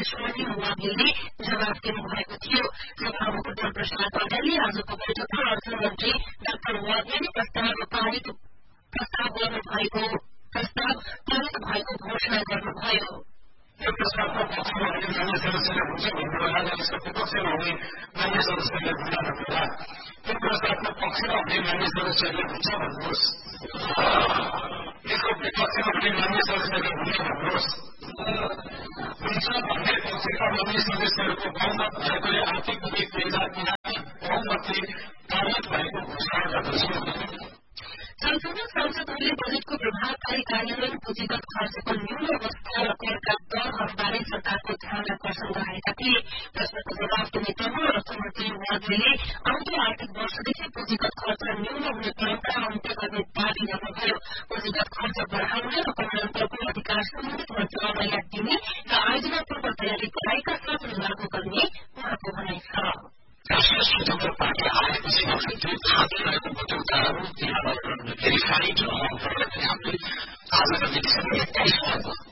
सुमनी वाग्लेले जवाफ दिनुभएको थियो। सभामुख प्रसाद पौडेलले आजको बैठकमा अर्थमन्त्री डाक्टर वाग्लेले प्रस्ताव पारित भएको घोषणा गर्नुभयो। यो प्रस्तावको पक्षमा हुने मान्य सदस्यले हुन्छ भन्ने बेलामा यसको विपक्षमा हुने मान्य सदस्यले भन्न नपर्ला। यो प्रस्तावको पक्षमा हुने मान्य सदस्यले हुन्छ भन्नुहोस्। यसको विपक्षमा हुने मान्य सदस्यले हुन्छ भन्नुहोस्। हुन्छ भन्ने पक्षका मान्य सदस्यहरूको बहुमत भएकोले आर्थिक नीति 2089 बहुमतले पारित भएको घोषणा गर्दछु। सांसदहरूले बजेटको प्रभावकारी कार्यान्वयन, पुँजीगत खर्चको न्यून अवस्था र करका दरहरूबारे सरकारको ध्यान आकर्षण गराएका थिए। प्रश्नको जवाफ दिने क्रममा अर्थमन्त्री वाग्लेले आउँदो आर्थिक वर्षदेखि पुँजीगत खर्च न्यून हुने परम्परा अन्त्य गर्ने दावी गर्नुभयो। पुँजीगत खर्च बढाउने र कमाण्डरको अधिकार सम्बन्धित मन्त्रालयलाई दिने र आयोजना पूर्व तयारी गराएका साथ लागू गर्ने उहाँको भनाइ छ। राष्ट्रिय स्वतन्त्र पार्टी आएपछि त्यो थाहा रहेको बटौटाहरू भेरिफाइड र हामीले आजको दिनसम्म 21